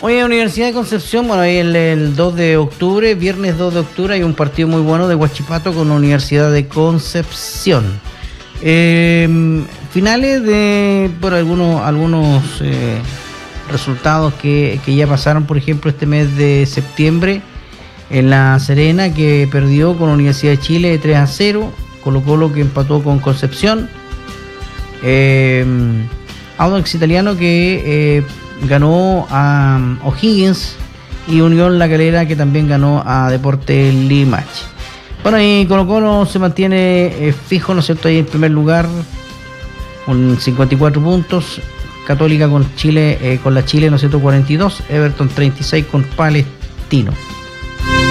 Hoy en Universidad de Concepción, bueno, ahí el 2 de octubre, viernes 2 de octubre, hay un partido muy bueno de Huachipato con la Universidad de Concepción. Finales de, bueno, algunos resultados que ya pasaron, por ejemplo, este mes de septiembre, en La Serena, que perdió con la Universidad de Chile de 3-0, Colo-Colo que empató con Concepción, Audax Italiano que ganó a O'Higgins, y Unión La Calera que también ganó a Deportes Limache. Bueno, y Colo-Colo se mantiene fijo, ¿no es cierto?, ahí en primer lugar con 54 puntos, Católica con Chile, con la Chile, ¿no es cierto?, 42, Everton 36 con Palestino.